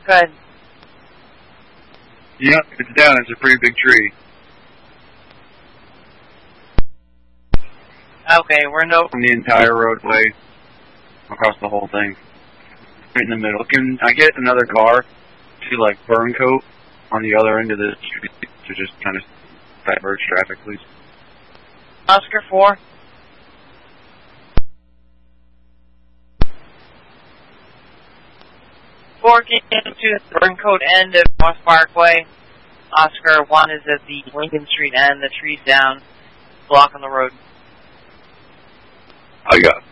Good. Yep, it's down. It's a pretty big tree. Okay, we're no... From the entire roadway, across the whole thing. Right in the middle. Can I get another car to, like, burn coat on the other end of the street to just kind of diverge traffic, please? Oscar 4. Forking into the Burncoat end of North Parkway. Oscar 1 is at the Lincoln Street end. The tree's down, blocking the road. I got it.